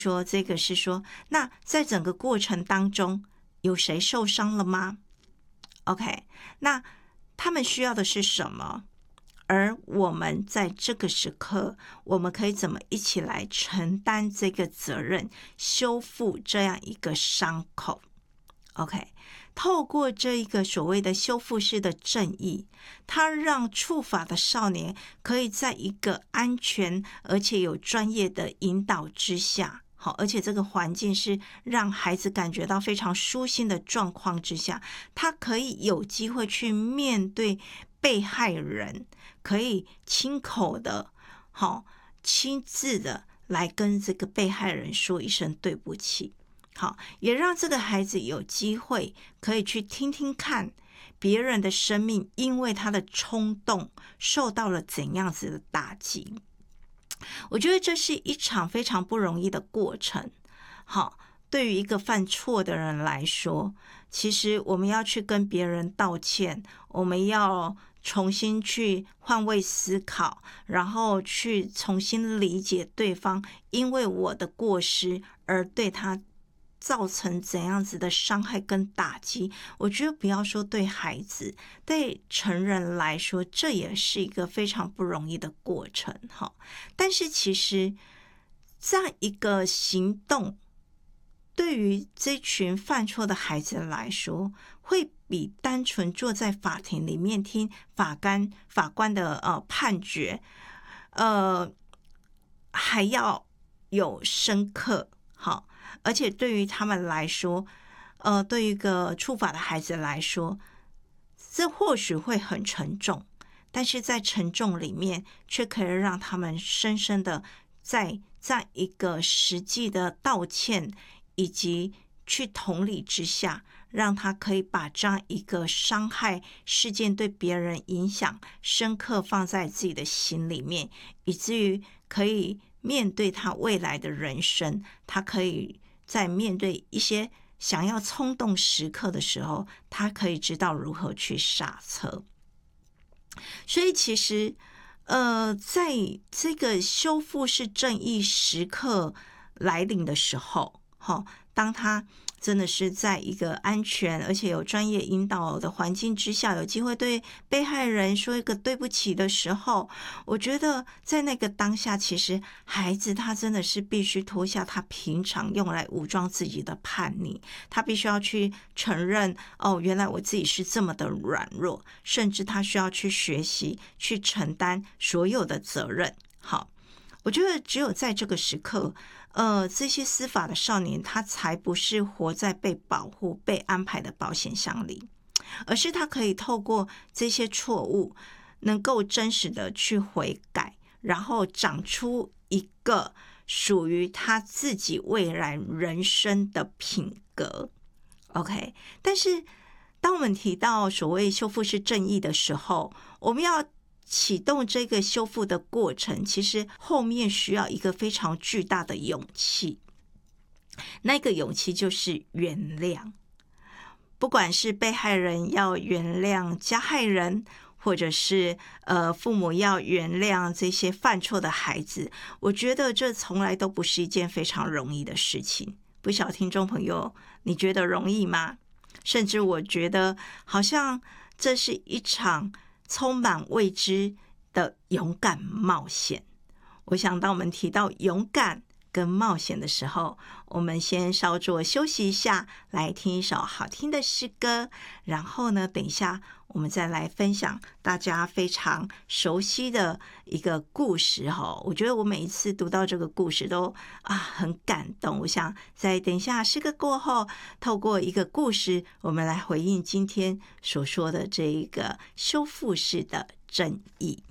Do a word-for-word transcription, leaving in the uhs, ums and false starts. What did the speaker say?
说这个是说，那在整个过程当中有谁受伤了吗？ OK， 那他们需要的是什么？而我们在这个时刻，我们可以怎么一起来承担这个责任，修复这样一个伤口？ OK， 透过这一个所谓的修复式的正义，它让触法的少年可以在一个安全而且有专业的引导之下，好，而且这个环境是让孩子感觉到非常舒心的状况之下，他可以有机会去面对被害人，可以亲口的、好亲自的来跟这个被害人说一声对不起。好，也让这个孩子有机会可以去听听看别人的生命因为他的冲动受到了怎样子的打击。我觉得这是一场非常不容易的过程。好，对于一个犯错的人来说，其实我们要去跟别人道歉，我们要重新去换位思考，然后去重新理解对方因为我的过失而对他造成怎样子的伤害跟打击。我觉得不要说对孩子，对成人来说，这也是一个非常不容易的过程。但是其实这样一个行动对于这群犯错的孩子来说，会比单纯坐在法庭里面听法官法官的呃判决，呃还要有深刻。好，而且对于他们来说，呃，对于一个触法的孩子来说，这或许会很沉重，但是在沉重里面，却可以让他们深深的在这样一个实际的道歉以及去同理之下，让他可以把这样一个伤害事件对别人影响深刻放在自己的心里面，以至于可以面对他未来的人生，他可以在面对一些想要冲动时刻的时候，他可以知道如何去刹车。所以其实呃，在这个修复式正义时刻来临的时候，哦，当他真的是在一个安全而且有专业引导的环境之下，有机会对被害人说一个对不起的时候，我觉得在那个当下，其实孩子他真的是必须脱下他平常用来武装自己的叛逆，他必须要去承认，哦，原来我自己是这么的软弱，甚至他需要去学习去承担所有的责任。好，我觉得只有在这个时刻，呃，这些司法的少年他才不是活在被保护被安排的保险箱里，而是他可以透过这些错误能够真实的去悔改，然后长出一个属于他自己未来人生的品格。 OK， 但是当我们提到所谓修复式正义的时候，我们要启动这个修复的过程，其实后面需要一个非常巨大的勇气。那个勇气就是原谅，不管是被害人要原谅加害人，或者是呃父母要原谅这些犯错的孩子，我觉得这从来都不是一件非常容易的事情。不晓得听众朋友，你觉得容易吗？甚至我觉得好像这是一场充满未知的勇敢冒险。我想当我们提到勇敢跟冒险的时候，我们先稍作休息一下，来听一首好听的诗歌，然后呢，等一下我们再来分享大家非常熟悉的一个故事。我觉得我每一次读到这个故事都啊很感动。我想在等一下诗歌过后，透过一个故事，我们来回应今天所说的这一个修复式的正义。